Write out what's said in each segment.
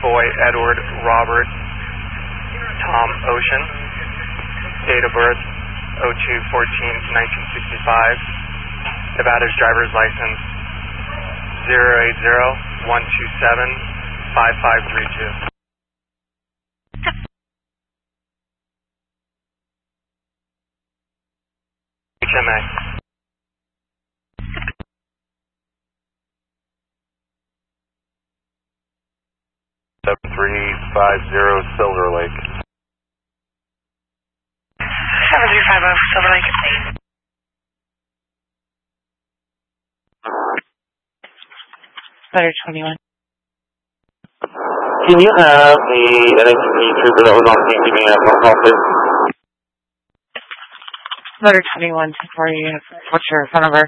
Boy Edward Robert Tom Ocean. Date of birth 02/14/1965. Nevada's driver's license 080-127-5532. HMA. 7350 Silver Lake. 7350 Silver Lake. Letter 21. Can you have the NHP trooper that was on scene give me a phone call, please? Letter 21 for you. What's your phone number?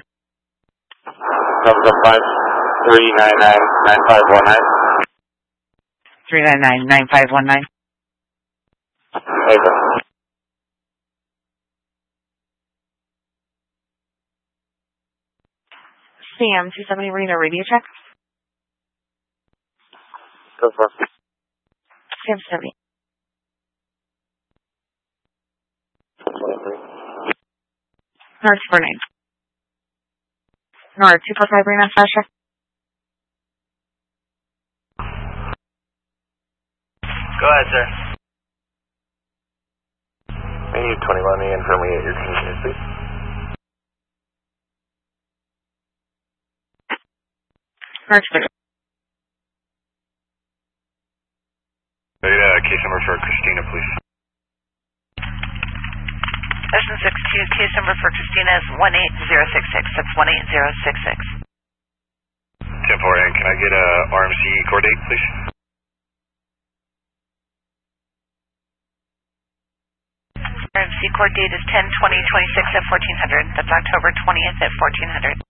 775-399-9519. 399-9519. Over. Sam, 270 Reno radio check. Go for it. Sam 70. Nord 249. Nord 245 Reno flash check. Go ahead, sir. I need 21 in for me at your convenience, please. Nord 249. Case number for Christina, please. Session 62, case number for Christina is 18066. That's 18066. 10-4, and can I get a RMC core date, please? RMC court date is 10/20/26 at 1400. That's October 20th at 1400.